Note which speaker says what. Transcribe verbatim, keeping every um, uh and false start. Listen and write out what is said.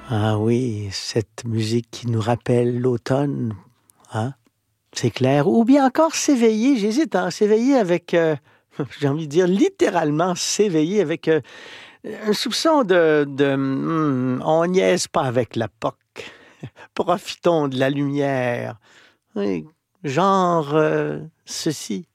Speaker 1: Ah oui, cette musique qui nous rappelle l'automne, hein? C'est clair. Ou bien encore s'éveiller, j'hésite, hein, s'éveiller avec, heu, j'ai envie de dire littéralement s'éveiller avec, heu, un soupçon de de, mmh, on niaise pas avec la P O C. Profitons de la lumière. Oui, genre, heu, ceci.